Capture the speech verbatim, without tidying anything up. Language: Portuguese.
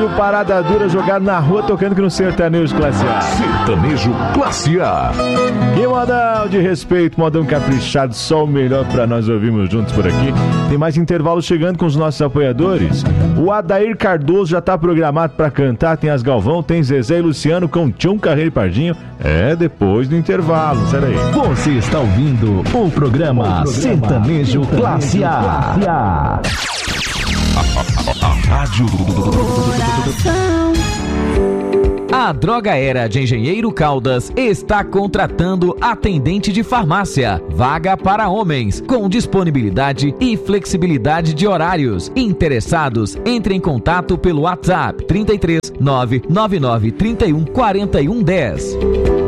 Brasil, parada dura, jogado na rua, tocando aqui no Sertanejo Classe A. Sertanejo Classe A. Que modão de respeito, modão caprichado, só o melhor pra nós ouvirmos juntos por aqui. Tem mais intervalo chegando com os nossos apoiadores. O Adair Cardoso já tá programado pra cantar, tem as Galvão, tem Zezé e Luciano com Tião Carreiro e Pardinho. É, depois do intervalo, sai daí. Você está ouvindo o programa, o programa Sertanejo Classe A. A rádio A Droga Era de Engenheiro Caldas está contratando atendente de farmácia. Vaga para homens, com disponibilidade e flexibilidade de horários. Interessados, entre em contato pelo WhatsApp trinta e três, nove nove nove, trinta e um, quarenta e um, dez.